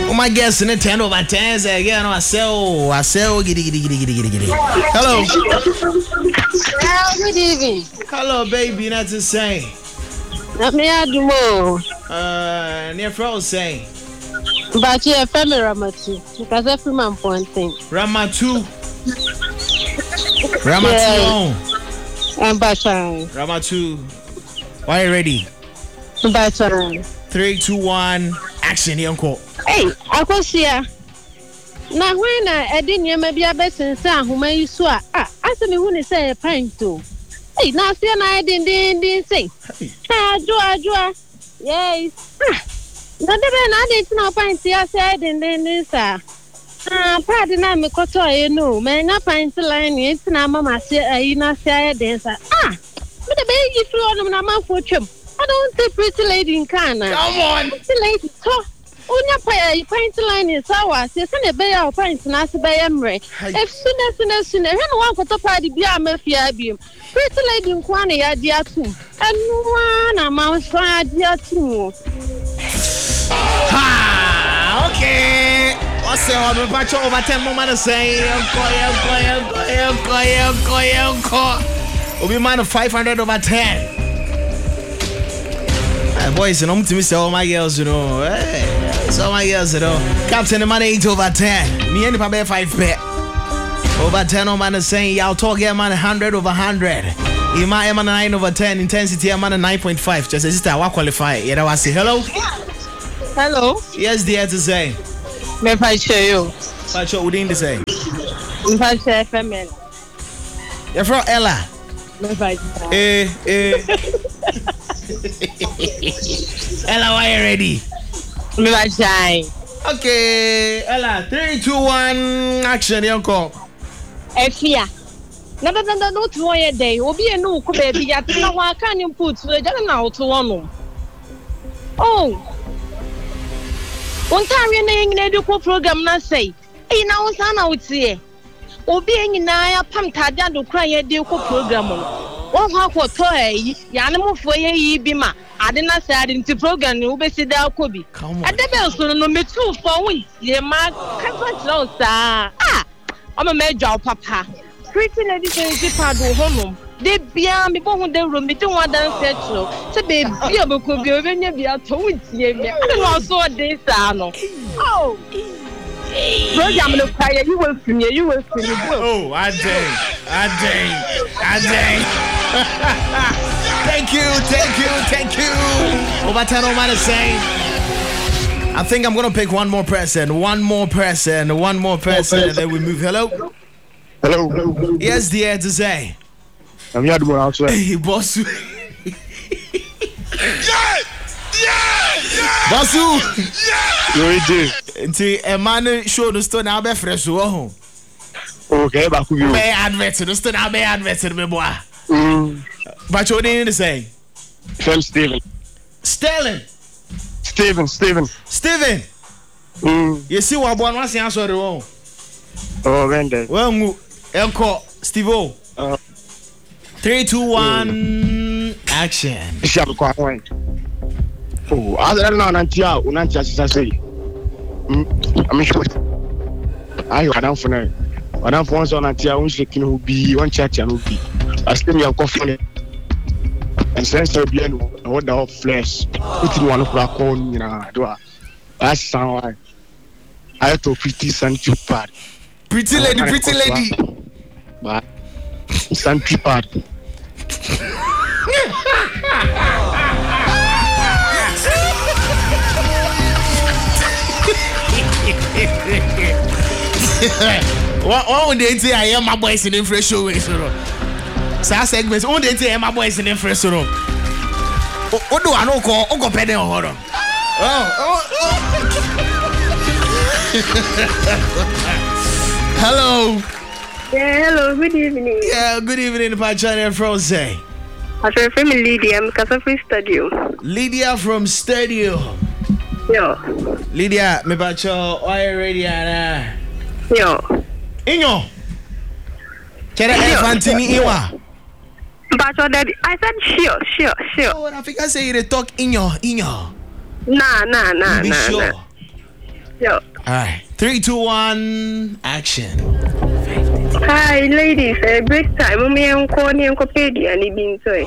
Oh my guess in the 10 over 10 say again I sell giddy. Hello. Good evening. Hello baby, not to say. Let me add more. Near Fro say. But yeah, family Ramatu. Because every man pointing. Ramatu. And Bachan. Ramatu. Why you ready? Bachan. 3, 2, 1, action, uncle. Hey, I go see ya. Now when I didn't maybe a best and say who may you swear. Answer me when they say a pint too. Hey, now see I didn't say. Joa. Yes. Not the man I didn't know pint I said and then sir. Pardon me koto no man up pint line it's na mama say you not say dancer. But the baby flew on a mouth for chum. I don't say pretty lady in Cana. Come on. Pretty lady talk. Unya pay pint line is our sister a bay or pint and ask by Emre. If soon as one got up party be a mafia beam. Pretty lady in Quania dear too. And one amount side dear too. Ha! Okay. What's the other batch over 10 moments say? We'll be man of 500 over 10. Boys, and I'm to miss all my girls, you know. Hey, all my girls, you know. Captain, the man 8 over 10. Me and the Pabé 5 bet. Over 10 on man is saying, y'all talk here, man 100 over 100. You might man 9 over 10. Intensity, man 9.5. Just as I qualify. You know, I say hello. Hello. Yes, dear to say. Me show you. But what would you say? Me show family. You're from Ella. Ella, why you ready? Me shy. Okay, Ella, 3, 2, 1, action, uncle. Efia. No, not 1 day. Obi e no ko baby ya na wa kan input so e jana na oto wono. Oh. One time we na yin eduko program na say. E na won sa na wotie. Obi enyina ya pam tade ado kran ye de ko program no. Won ha ko to yi ya ne mofo ye yi bi ma ade na say ade nti program ni wo be si da ko bi. Ade be so no me tu for win ye ma ka tra sa. I'm a major papa. Pretty lady say pado honum. They bia me bo hu de room me don't want dance setro. Say baby bia be ko bia we nya bia to wintie me. I don't so dey sa no. Oh. Program no fire you will finish. Oh, I dang. Thank you. Over 10 on man is saying I think I'm gonna pick one more person, and then we move. Hello. Yes, the air to say. I'm here to go outside. Hey, boss. Bossu. Nti a man show the stone now be fresh wo. Okay, ba ku bi. Be advert the stone now be advert me boy. But you didn't say. Phil Steven. You see what one was answer the wrong. Oh, render. Well, Elko, Steve-O. 3, 2, 1, action. Oh, I don't know Nantia say. I'm sure. I don't for now. I don't want on Nantia, one shaking who be one church and who be. I still have coffee. And since I be what the flesh, putting one of our corn, you know, do I? That's sound I have to pretty sanity part. Pretty lady. But sanity part. What would they say? I am my boys in the fresh show. So I segments, what they say? My boys in the fresh show. What do I know? Go pay them horror. Hello. Yeah, hello, good evening. Yeah, good evening, Pachane Froze. I'm from Lydia, I'm from Studio. Lydia from Studio. Yo. Lydia, me bacho, why are you ready? Yo. Inyo. Kera Fantini Iwa. Bacho, daddy, I said sure. Oh, I think I say you talk Inyo. Nah. Sure. Yo. All right. 3, 2, 1, action. Hi, ladies. Break time. Me unko ni unko pedi ani bintoy.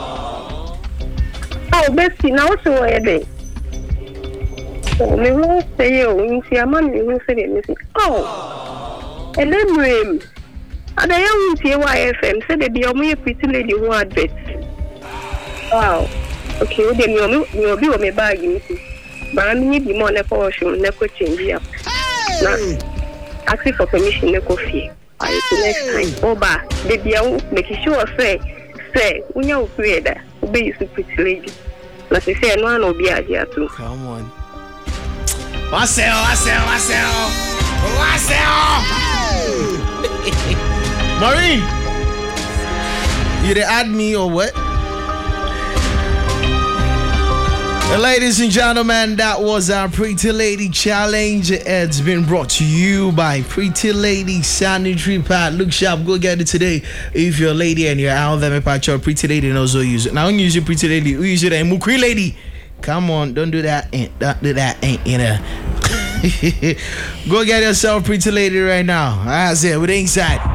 Oh, Bessie, now so where they? Oh, me won't say you. You see a man, you won't say anything. Oh, and then him. And I won't see YFM. Said they be only a pretty lady who adverts. Wow. Okay, then you'll be on my bag, you see. But I need be more never wash you, never change up. Now, asking for permission, no coffee. I next time. Oba, baby, I will make sure say, when you're that, obey you, pretty lady. Like I say, no one will be here too. Come on. What's up? Maureen, you did add me or what? Ladies and gentlemen, that was our Pretty Lady Challenge. It's been brought to you by Pretty Lady Sanitary Pad. Look sharp, go get it today. If you're a lady and you're out there, my patch your Pretty Lady and also use it. Now, don't use your Pretty Lady, we use it and Mukri Lady. Come on, don't do that. Don't do that. Go get yourself Pretty Lady right now. I said, with the inside.